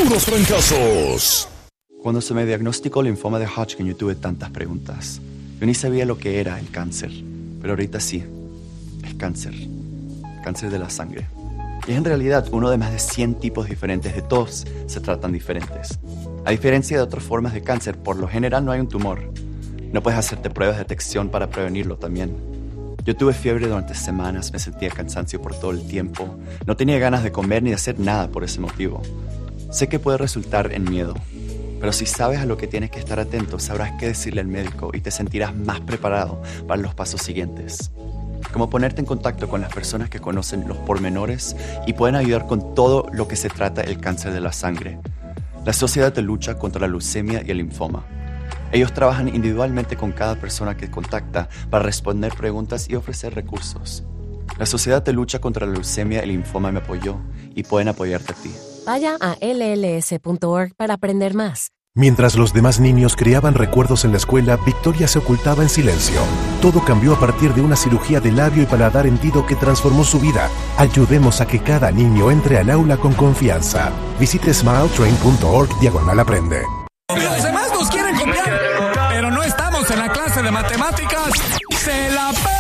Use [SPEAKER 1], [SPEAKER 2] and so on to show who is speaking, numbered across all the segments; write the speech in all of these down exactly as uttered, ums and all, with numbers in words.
[SPEAKER 1] puros fracasos.
[SPEAKER 2] Cuando se me diagnosticó linfoma de Hodgkin, yo tuve tantas preguntas. Yo ni sabía lo que era el cáncer, pero ahorita sí, es cáncer, cáncer de la sangre. Y es en realidad uno de más de cien tipos diferentes, de todos se tratan diferentes. A diferencia de otras formas de cáncer, por lo general no hay un tumor. No puedes hacerte pruebas de detección para prevenirlo también. Yo tuve fiebre durante semanas, me sentía cansancio por todo el tiempo, no tenía ganas de comer ni de hacer nada por ese motivo. Sé que puede resultar en miedo, pero si sabes a lo que tienes que estar atento, sabrás qué decirle al médico y te sentirás más preparado para los pasos siguientes. Como ponerte en contacto con las personas que conocen los pormenores y pueden ayudar con todo lo que se trata el cáncer de la sangre. La Sociedad de Lucha contra la Leucemia y el Linfoma. Ellos trabajan individualmente con cada persona que contacta para responder preguntas y ofrecer recursos. La Sociedad de Lucha contra la Leucemia y el Linfoma me apoyó y pueden apoyarte a ti.
[SPEAKER 3] Vaya a L L S punto org para aprender más.
[SPEAKER 4] Mientras los demás niños creaban recuerdos en la escuela, Victoria se ocultaba en silencio. Todo cambió a partir de una cirugía de labio y paladar hendido que transformó su vida. Ayudemos a que cada niño entre al aula con confianza. Visite smiletrain punto org diagonal aprende.
[SPEAKER 5] Los demás nos quieren copiar, pero no estamos en la clase de matemáticas. ¡Se la pe...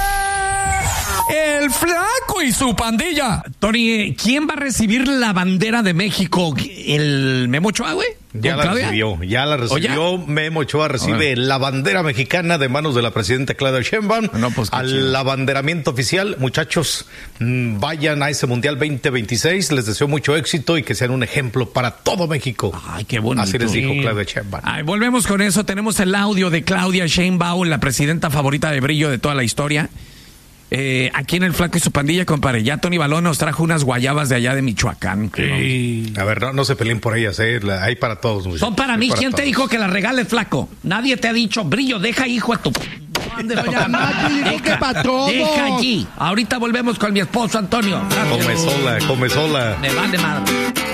[SPEAKER 5] El Flaco y su pandilla!
[SPEAKER 6] Tony, ¿quién va a recibir la bandera de México? ¿El Memo Ochoa, güey?
[SPEAKER 7] Ya la
[SPEAKER 6] Claudia?
[SPEAKER 7] recibió, ya la recibió.
[SPEAKER 6] Ya?
[SPEAKER 7] Memo Ochoa recibe la bandera mexicana de manos de la presidenta Claudia Sheinbaum.
[SPEAKER 6] No, pues,
[SPEAKER 7] Al
[SPEAKER 6] chido.
[SPEAKER 7] abanderamiento oficial, muchachos, mmm, vayan a ese Mundial veinte veintiséis. Les deseo mucho éxito y que sean un ejemplo para todo México.
[SPEAKER 6] Ay, qué bonito.
[SPEAKER 7] Así les dijo
[SPEAKER 6] Sí.
[SPEAKER 7] Claudia Sheinbaum.
[SPEAKER 6] Ay, volvemos con eso. Tenemos el audio de Claudia Sheinbaum, la presidenta favorita de Brillo de toda la historia. Eh, aquí en el Flaco y su pandilla, compadre. Ya Tony Balón nos trajo unas guayabas de allá de Michoacán.
[SPEAKER 7] Sí. A ver, no, no se peleen por ellas, eh. La- hay para todos. muchachos.
[SPEAKER 6] Son para
[SPEAKER 7] Hay
[SPEAKER 6] mí. ¿Quién te
[SPEAKER 7] todos.
[SPEAKER 6] dijo que las regales, Flaco? Nadie te ha dicho, Brillo, deja hijo a tu...
[SPEAKER 8] Doña Machu dijo que para todos.
[SPEAKER 6] Deja allí. Ahorita volvemos con mi esposo, Antonio.
[SPEAKER 7] Come sola, come sola.
[SPEAKER 6] Me vale madre.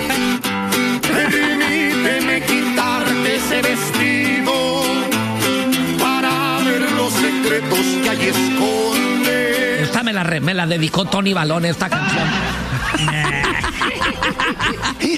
[SPEAKER 9] Permíteme quitarte ese vestido para ver los secretos que hay esconde.
[SPEAKER 6] Esta me la, re- me la dedicó Tony Balón, esta canción.